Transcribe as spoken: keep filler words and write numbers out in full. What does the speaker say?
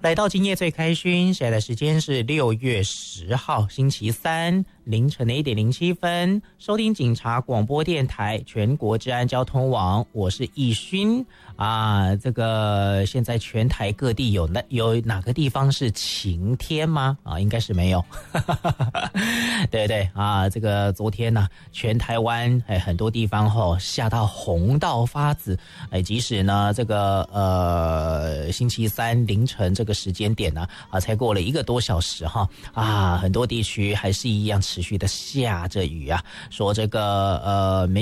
来到今夜最开勋，现在的时间是六月十号星期三凌晨的一点零七分，收听警察广播电台全国治安交通网，我是易勋啊。这个现在全台各地有那有哪个地方是晴天吗？啊，应该是没有。对对啊，这个昨天呢、啊，全台湾哎很多地方吼、哦、下到红到发紫，哎，即使呢这个呃星期三凌晨这个时间点呢啊，才过了一个多小时哈啊，很多地区还是一样持续的下着雨啊，说这个呃没。